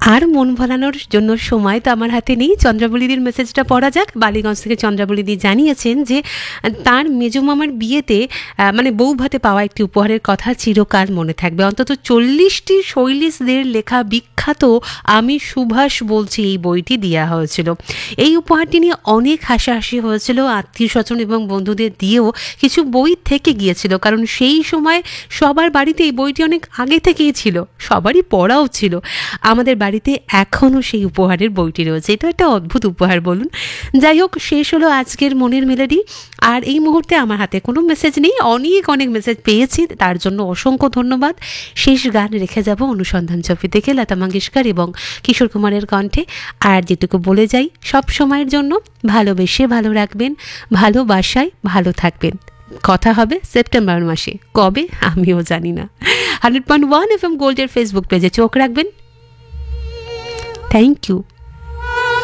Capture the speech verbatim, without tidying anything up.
আর মন ভোলানোর জন্য সময় তো আমার হাতে নেই। চন্দ্রাবলীদির মেসেজটা পড়া যাক। বালিগঞ্জ থেকে চন্দ্রাবলীদি জানিয়েছেন যে তার মেজো মামার বিয়েতে মানে বউ ভাতে পাওয়া একটি উপহারের কথা চিরকাল মনে থাকবে। অন্তত চল্লিশটি শৈলীশদের লেখা বিখ্যাত আমি সুভাষ বলছি এই বইটি দেওয়া হয়েছিল। এই উপহারটি নিয়ে অনেক হাসাহাসি হয়েছিল, আত্মীয় স্বজন এবং বন্ধুদের দিয়েও কিছু বই থেকে গিয়েছিল, কারণ সেই সময় সবার বাড়িতে এই বইটি অনেক আগে থেকেই ছিল, সবারই পড়াও ছিল। আমাদের বাড়িতে এখনও সেই উপহারের বইটি রয়েছে। এটা একটা অদ্ভুত উপহার বলুন। যাই হোক, শেষ হলো আজকের মনের মেলোডি। আর এই মুহূর্তে আমার হাতে কোনো মেসেজ নেই, অনেক অনেক মেসেজ পেয়েছি, তার জন্য অসংখ্য ধন্যবাদ। শেষ গান রেখে যাব অনুসন্ধান ছবি থেকে লতা মঙ্গেশকর এবং কিশোর কুমারের কণ্ঠে। আর যেটুকু বলে যাই, সব সময়ের জন্য ভালোবেসে ভালো রাখবেন, ভালোবাসায় ভালো থাকবেন। কথা হবে সেপ্টেম্বর মাসে, কবে আমিও জানি না। Hundred point one F M গোল্ডের ফেসবুক পেজে চোখ রাখবেন। Thank you.